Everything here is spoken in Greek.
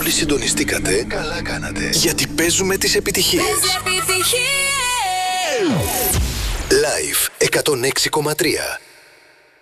όλοι συντονιστήκατε, καλά κάνατε. Γιατί παίζουμε τις επιτυχίες. Live 106,3.